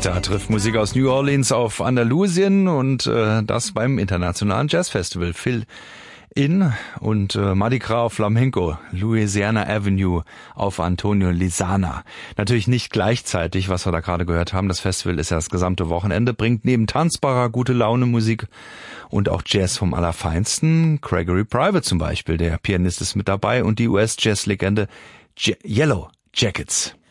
Da trifft Musik aus New Orleans auf Andalusien und das beim Internationalen Jazz Festival. Phil In und Mardi Gras auf Flamenco, Louisiana Avenue auf Antonio Lizana. Natürlich nicht gleichzeitig, was wir da gerade gehört haben. Das Festival ist ja das gesamte Wochenende, bringt neben tanzbarer, gute Laune Musik und auch Jazz vom Allerfeinsten. Gregory Private zum Beispiel, der Pianist, ist mit dabei und die US-Jazz-Legende Yellow Jackets.